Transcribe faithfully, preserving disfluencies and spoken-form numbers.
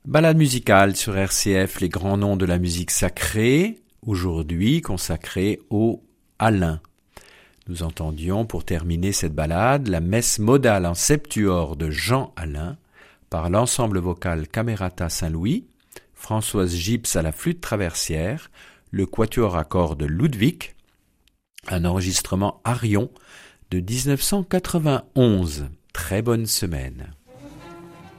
Balade musicale sur R C F, les grands noms de la musique sacrée, aujourd'hui consacrée au Alain. Nous entendions pour terminer cette balade la messe modale en septuor de Jean Alain par l'ensemble vocal Camerata Saint-Louis, Françoise Gips à la flûte traversière, le quatuor à cordes Ludwig, un enregistrement Arion de dix-neuf cent quatre-vingt-onze. Très bonne semaine.